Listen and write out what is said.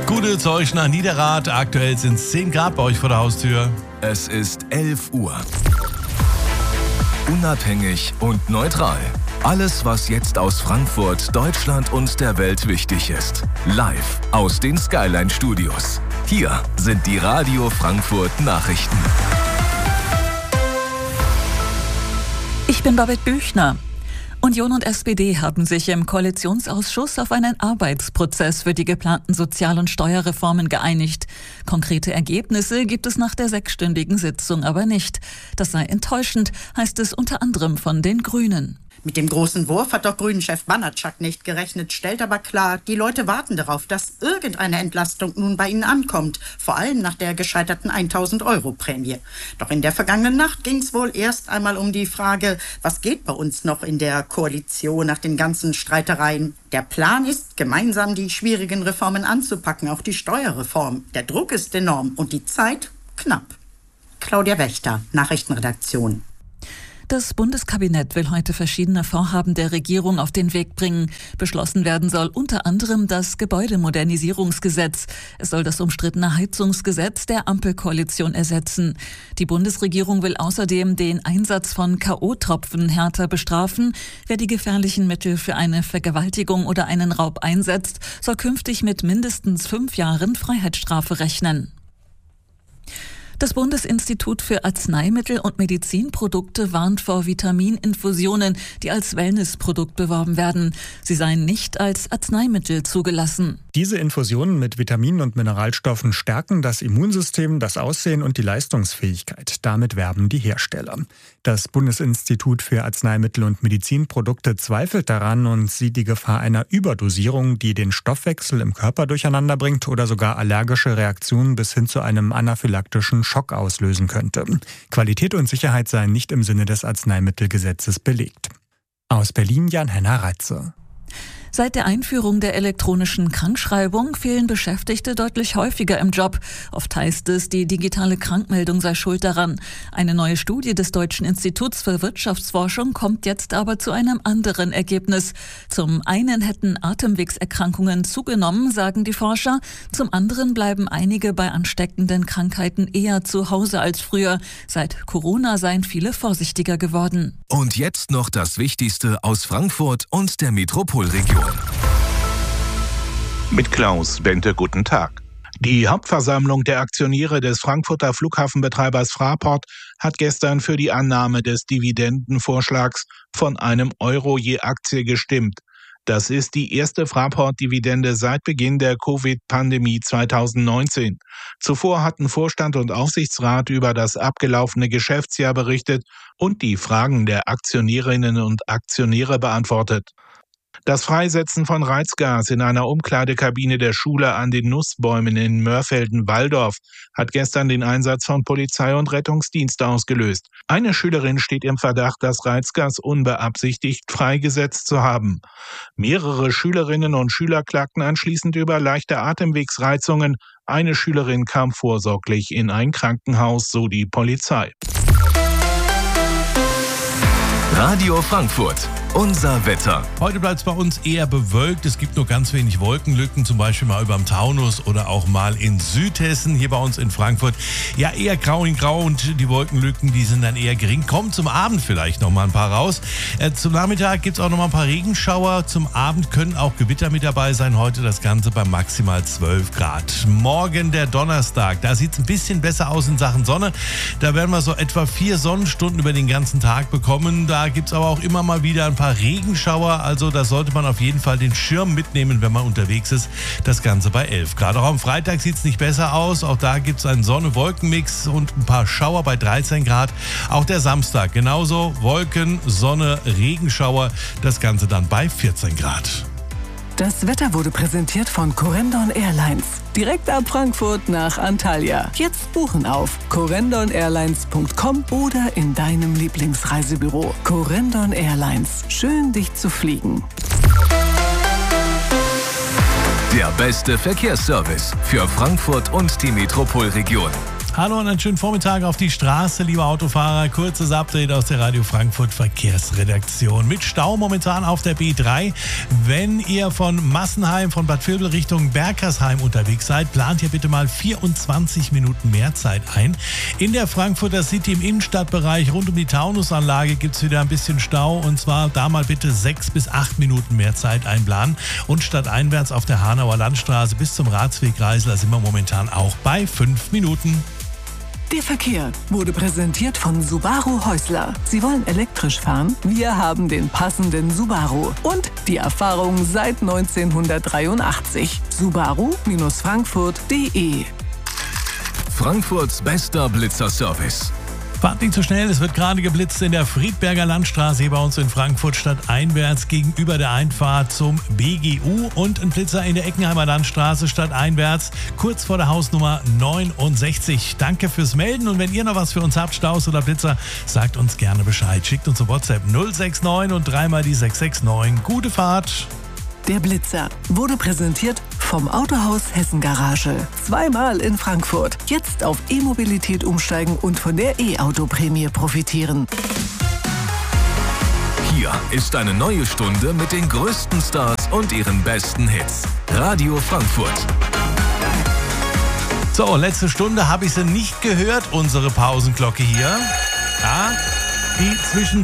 Gute zu euch nach Niederrad. Aktuell sind es 10 Grad bei euch vor der Haustür. Es ist 11 Uhr. Unabhängig und neutral. Alles, was jetzt aus Frankfurt, Deutschland und der Welt wichtig ist. Live aus den Skyline Studios. Hier sind die Radio Frankfurt Nachrichten. Ich bin Babette Büchner. Union und SPD haben sich im Koalitionsausschuss auf einen Arbeitsprozess für die geplanten Sozial- und Steuerreformen geeinigt. Konkrete Ergebnisse gibt es nach der 6-stündigen Sitzung aber nicht. Das sei enttäuschend, heißt es unter anderem von den Grünen. Mit dem großen Wurf hat doch Grünen-Chef Banatschak nicht gerechnet, stellt aber klar, die Leute warten darauf, dass irgendeine Entlastung nun bei ihnen ankommt, vor allem nach der gescheiterten 1.000-Euro-Prämie. Doch in der vergangenen Nacht ging es wohl erst einmal um die Frage, was geht bei uns noch in der Koalition nach den ganzen Streitereien. Der Plan ist, gemeinsam die schwierigen Reformen anzupacken, auch die Steuerreform. Der Druck ist enorm und die Zeit knapp. Claudia Wächter, Nachrichtenredaktion. Das Bundeskabinett will heute verschiedene Vorhaben der Regierung auf den Weg bringen. Beschlossen werden soll unter anderem das Gebäudemodernisierungsgesetz. Es soll das umstrittene Heizungsgesetz der Ampelkoalition ersetzen. Die Bundesregierung will außerdem den Einsatz von K.O.-Tropfen härter bestrafen. Wer die gefährlichen Mittel für eine Vergewaltigung oder einen Raub einsetzt, soll künftig mit mindestens 5 Jahren Freiheitsstrafe rechnen. Das Bundesinstitut für Arzneimittel und Medizinprodukte warnt vor Vitamininfusionen, die als Wellnessprodukt beworben werden. Sie seien nicht als Arzneimittel zugelassen. Diese Infusionen mit Vitaminen und Mineralstoffen stärken das Immunsystem, das Aussehen und die Leistungsfähigkeit. Damit werben die Hersteller. Das Bundesinstitut für Arzneimittel und Medizinprodukte zweifelt daran und sieht die Gefahr einer Überdosierung, die den Stoffwechsel im Körper durcheinander bringt oder sogar allergische Reaktionen bis hin zu einem anaphylaktischen Schock auslösen könnte. Qualität und Sicherheit seien nicht im Sinne des Arzneimittelgesetzes belegt. Aus Berlin Jan-Henner Reitze. Seit der Einführung der elektronischen Krankschreibung fehlen Beschäftigte deutlich häufiger im Job. Oft heißt es, die digitale Krankmeldung sei schuld daran. Eine neue Studie des Deutschen Instituts für Wirtschaftsforschung kommt jetzt aber zu einem anderen Ergebnis. Zum einen hätten Atemwegserkrankungen zugenommen, sagen die Forscher. Zum anderen bleiben einige bei ansteckenden Krankheiten eher zu Hause als früher. Seit Corona seien viele vorsichtiger geworden. Und jetzt noch das Wichtigste aus Frankfurt und der Metropolregion. Mit Klaus Bente, guten Tag. Die Hauptversammlung der Aktionäre des Frankfurter Flughafenbetreibers Fraport hat gestern für die Annahme des Dividendenvorschlags von €1 je Aktie gestimmt. Das ist die erste Fraport-Dividende seit Beginn der Covid-Pandemie 2019. Zuvor hatten Vorstand und Aufsichtsrat über das abgelaufene Geschäftsjahr berichtet und die Fragen der Aktionärinnen und Aktionäre beantwortet. Das Freisetzen von Reizgas in einer Umkleidekabine der Schule an den Nussbäumen in Mörfelden-Walldorf hat gestern den Einsatz von Polizei und Rettungsdienst ausgelöst. Eine Schülerin steht im Verdacht, das Reizgas unbeabsichtigt freigesetzt zu haben. Mehrere Schülerinnen und Schüler klagten anschließend über leichte Atemwegsreizungen. Eine Schülerin kam vorsorglich in ein Krankenhaus, so die Polizei. Radio Frankfurt. Unser Wetter. Heute bleibt es bei uns eher bewölkt. Es gibt nur ganz wenig Wolkenlücken, zum Beispiel mal überm Taunus oder auch mal in Südhessen. Hier bei uns in Frankfurt ja eher grau in grau und die Wolkenlücken, die sind dann eher gering. Kommen zum Abend vielleicht noch mal ein paar raus. Zum Nachmittag gibt es auch noch mal ein paar Regenschauer. Zum Abend können auch Gewitter mit dabei sein. Heute das Ganze bei maximal 12 Grad. Morgen der Donnerstag. Da sieht es ein bisschen besser aus in Sachen Sonne. Da werden wir so etwa 4 Sonnenstunden über den ganzen Tag bekommen. Da gibt es aber auch immer mal wieder ein paar Regenschauer, also da sollte man auf jeden Fall den Schirm mitnehmen, wenn man unterwegs ist. Das Ganze bei 11 Grad. Auch am Freitag sieht es nicht besser aus. Auch da gibt es einen Sonne-Wolken-Mix und ein paar Schauer bei 13 Grad. Auch der Samstag genauso. Wolken, Sonne, Regenschauer. Das Ganze dann bei 14 Grad. Das Wetter wurde präsentiert von Corendon Airlines. Direkt ab Frankfurt nach Antalya. Jetzt buchen auf corendon-airlines.com oder in deinem Lieblingsreisebüro. Corendon Airlines. Schön, dich zu fliegen. Der beste Verkehrsservice für Frankfurt und die Metropolregion. Hallo und einen schönen Vormittag auf die Straße, liebe Autofahrer. Kurzes Update aus der Radio Frankfurt Verkehrsredaktion. Mit Stau momentan auf der B3. Wenn ihr von Massenheim, von Bad Vilbel Richtung Berkersheim unterwegs seid, plant ihr bitte mal 24 Minuten mehr Zeit ein. In der Frankfurter City im Innenstadtbereich rund um die Taunusanlage gibt es wieder ein bisschen Stau. Und zwar da mal bitte 6 bis 8 Minuten mehr Zeit einplanen. Und stadteinwärts auf der Hanauer Landstraße bis zum Ratsweg Reisler sind wir momentan auch bei 5 Minuten. Der Verkehr wurde präsentiert von Subaru Häusler. Sie wollen elektrisch fahren? Wir haben den passenden Subaru. Und die Erfahrung seit 1983. Subaru-Frankfurt.de. Frankfurts bester Blitzerservice. Fahrt nicht zu schnell, es wird gerade geblitzt in der Friedberger Landstraße hier bei uns in Frankfurt stadteinwärts gegenüber der Einfahrt zum BGU und ein Blitzer in der Eckenheimer Landstraße stadteinwärts kurz vor der Hausnummer 69. Danke fürs Melden und wenn ihr noch was für uns habt, Staus oder Blitzer, sagt uns gerne Bescheid. Schickt uns eine WhatsApp 069 und dreimal die 669. Gute Fahrt! Der Blitzer wurde präsentiert vom Autohaus Hessen Garage. Zweimal in Frankfurt. Jetzt auf E-Mobilität umsteigen und von der E-Auto-Prämie profitieren. Hier ist eine neue Stunde mit den größten Stars und ihren besten Hits. Radio Frankfurt. So, letzte Stunde habe ich sie nicht gehört, unsere Pausenglocke hier. Ja, die zwischen